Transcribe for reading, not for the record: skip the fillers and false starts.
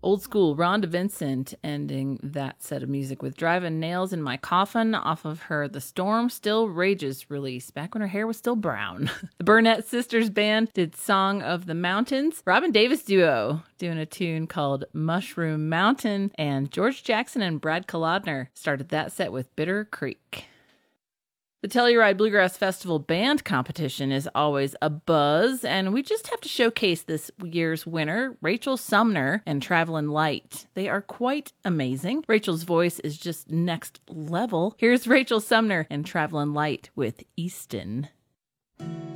Old school, Rhonda Vincent ending that set of music with Driving Nails in My Coffin off of her The Storm Still Rages release, back when her hair was still brown. The Burnett Sisters Band did Song of the Mountains. Robin Davis Duo doing a tune called Mushroom Mountain. And George Jackson and Brad Kolodner started that set with Bitter Creek. The Telluride Bluegrass Festival Band Competition is always a buzz, and we just have to showcase this year's winner, Rachel Sumner and Travelin' Light. They are quite amazing. Rachel's voice is just next level. Here's Rachel Sumner and Travelin' Light with Easton.